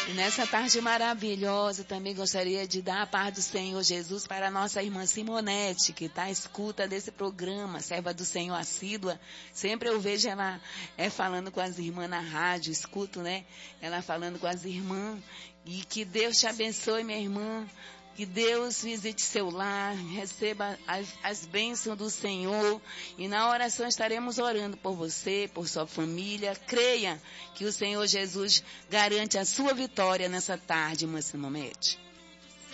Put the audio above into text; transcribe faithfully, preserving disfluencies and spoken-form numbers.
E nessa tarde maravilhosa, também gostaria de dar a paz do Senhor Jesus para a nossa irmã Simonete, que está à escuta desse programa, serva do Senhor assídua. Sempre eu vejo ela é, falando com as irmãs na rádio, escuto, né? Ela falando com as irmãs. E que Deus te abençoe, minha irmã. Que Deus visite seu lar, receba as, as bênçãos do Senhor. E na oração estaremos orando por você, por sua família. Creia que o Senhor Jesus garante a sua vitória nessa tarde, irmã Simonete.